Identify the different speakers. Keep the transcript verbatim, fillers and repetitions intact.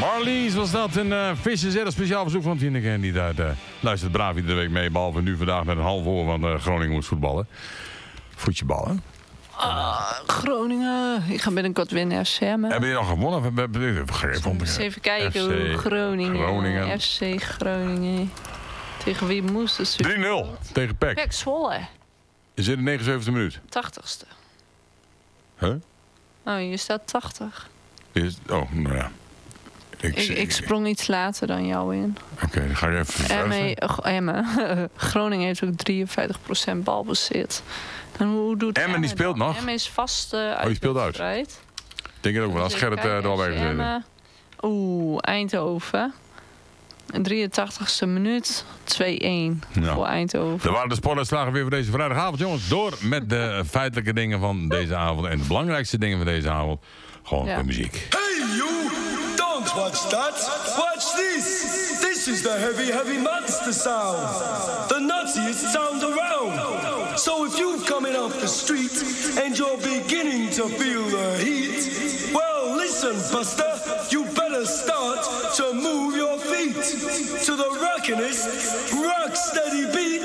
Speaker 1: Marlies was dat. Een uh, Vissers een speciaal verzoek van Tineke. En die daar uh, luistert braaf iedere week mee. Behalve nu vandaag met een half oor, want uh, Groningen moet voetballen. Voetjeballen.
Speaker 2: Uh, Groningen. Ik ga binnenkort winnen F C.
Speaker 1: Hebben je nog gewonnen?
Speaker 2: Eens even kijken
Speaker 1: F C
Speaker 2: hoe Groningen.
Speaker 1: Groningen.
Speaker 2: F C Groningen. Tegen wie moest het?
Speaker 1: drie nul tegen P E C.
Speaker 2: P E C Zwolle.
Speaker 1: Je zit in de negenenzeventigste minuut.
Speaker 2: tachtigste.
Speaker 1: Huh?
Speaker 2: Oh, hier staat tachtig.
Speaker 1: Is, oh, nou ja.
Speaker 2: Ik, ik, ik sprong iets later dan jou in.
Speaker 1: Oké, okay, dan ga ik even verversen.
Speaker 2: Emmen. Groningen heeft ook drieënvijftig procent balbezit. En hoe doet
Speaker 1: Emmen? die speelt nog?
Speaker 2: Emmen is vast uh, uit.
Speaker 1: Oh, die speelt uit. Ik denk het ook wel, als Gerrit uh, doorbij gezeten.
Speaker 2: Oeh, Eindhoven. drieëntachtigste minuut. twee-één ja. voor Eindhoven.
Speaker 1: Dat waren de sportuitslagen weer voor deze vrijdagavond, jongens. Door met de feitelijke dingen van deze avond. En de belangrijkste dingen van deze avond. Gewoon ja. de muziek.
Speaker 3: Hey you! Don't watch that! Watch this! This is the heavy, heavy monster sound. The nuttiest sound around. So if you're coming off the street and you're beginning to feel the heat, well listen, Buster, you better start to move your feet to the rockin'est, rock steady beat.